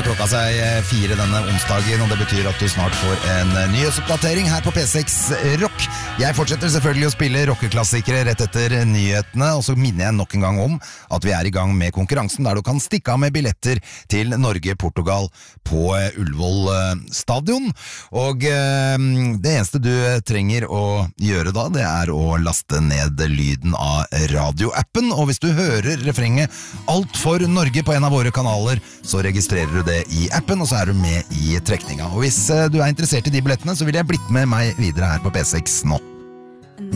klokka seg 4 denne onsdagen, og det betyr at du snart får en nyhetsoppdatering her på P6 Rock. Jeg fortsetter selvfølgelig å spille rockeklassikere rett etter nyhetene, og så minner jeg nok en gang om at vi er i gang med konkurransen der du kan stikke av med billetter til Norge-Portugal på Ullevål stadion. Og det eneste du trenger å gjøre da, det er å laste ned lyden av radioappen, og hvis du hører refrenget Alt for Norge på en av våre kanaler, så registrerer du det i appen, og så er du med i trekninga. Og hvis du er interessert i de billettene, så vil jeg blitt med meg videre her på P6 nå.